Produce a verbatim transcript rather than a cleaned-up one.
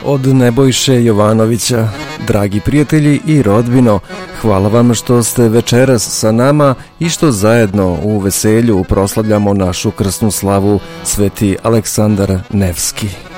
od Nebojše Jovanovića. Dragi prijatelji i rodbino, hvala vam što ste večeras sa nama i što zajedno u veselju proslavljamo našu krsnu slavu Sveti Aleksandar Nevski.